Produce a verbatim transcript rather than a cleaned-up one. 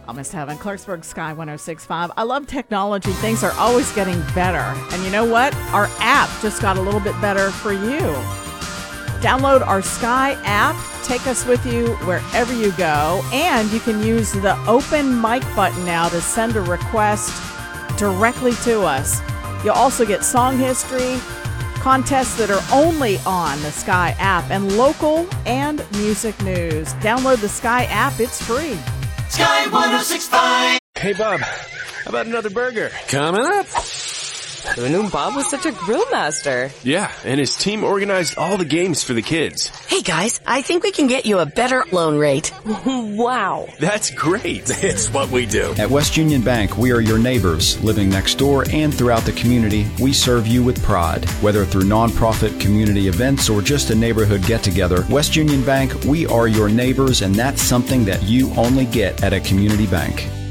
I'm Miss Heaven, Clarksburg Sky one oh six point five. I love technology. Things are always getting better. And you know what? Our app just got a little bit better for you. Download our Sky app. Take us with you wherever you go. And you can use the open mic button now to send a request directly to us. You'll also get song history, contests that are only on the Sky app, and local and music news. Download the Sky app. It's free. Sky one oh six point five. Hey, Bob, how about another burger? Coming up. Who knew Bob was such a grill master? Yeah, and his team organized all the games for the kids. Hey, guys, I think we can get you a better loan rate. Wow. That's great. It's what we do. At West Union Bank, we are your neighbors. Living next door and throughout the community, we serve you with pride. Whether through nonprofit community events or just a neighborhood get-together, West Union Bank, we are your neighbors, and that's something that you only get at a community bank.